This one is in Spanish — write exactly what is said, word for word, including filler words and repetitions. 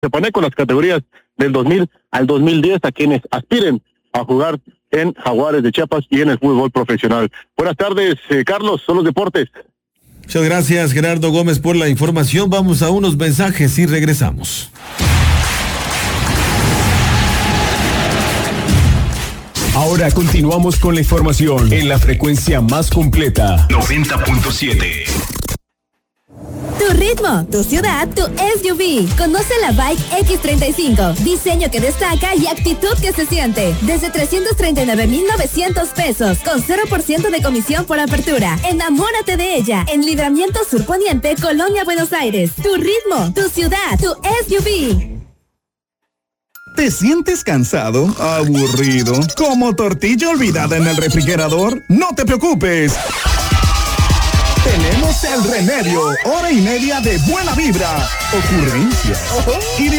se pone con las categorías del dos mil al dos mil diez a quienes aspiren a jugar en Jaguares de Chiapas y en el fútbol profesional. Buenas tardes, eh, Carlos, son los deportes. Muchas gracias, Gerardo Gómez, por la información. Vamos a unos mensajes y regresamos. Ahora continuamos con la información en la frecuencia más completa. noventa punto siete. Tu ritmo, tu ciudad, tu S U V. Conoce la Bike X treinta y cinco. Diseño que destaca y actitud que se siente. Desde trescientos treinta y nueve mil novecientos pesos. Con cero por ciento de comisión por apertura. Enamórate de ella. En Libramiento Sur Poniente, Colonia Buenos Aires. Tu ritmo, tu ciudad, tu S U V. ¿Te sientes cansado? ¿Aburrido? ¿Como tortilla olvidada en el refrigerador? No te preocupes. Tenemos el remedio. Hora y media de buena vibra, ocurrencias y